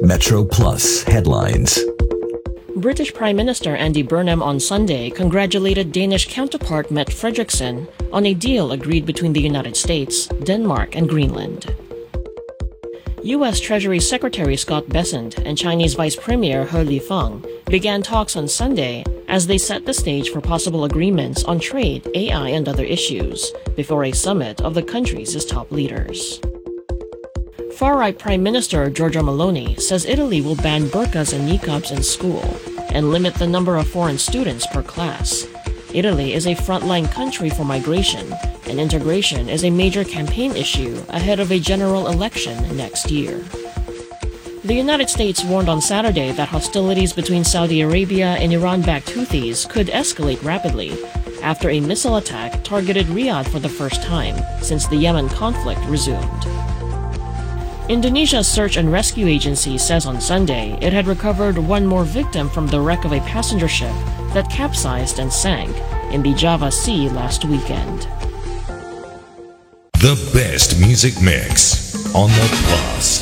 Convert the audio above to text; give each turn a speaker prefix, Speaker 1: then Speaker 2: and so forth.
Speaker 1: Metro Plus headlines.
Speaker 2: British Prime Minister Andy Burnham on Sunday congratulated Danish counterpart Mette Frederiksen on a deal agreed between the United States, Denmark, and Greenland. U.S. Treasury Secretary Scott Bessent and Chinese Vice Premier He Lifeng began talks on Sunday as they set the stage for possible agreements on trade, AI, and other issues before a summit of the country's top leaders. Far-right Prime Minister Giorgia Meloni says Italy will ban burqas and niqabs in school and limit the number of foreign students per class. Italy is a frontline country for migration, and integration is a major campaign issue ahead of a general election next year. The United States warned on Saturday that hostilities between Saudi Arabia and Iran-backed Houthis could escalate rapidly after a missile attack targeted Riyadh for the first time since the Yemen conflict resumed. Indonesia's search and rescue agency says on Sunday it had recovered one more victim from the wreck of a passenger ship that capsized and sank in the Java Sea last weekend.
Speaker 1: The best music mix on the Plus.